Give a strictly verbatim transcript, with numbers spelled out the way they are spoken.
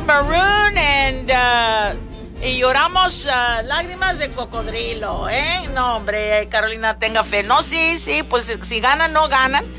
Maroon and, uh, y lloramos uh, lágrimas de cocodrilo, ¿eh? No, hombre, Carolina, tenga fe. No, sí, sí, pues si ganan, no ganan.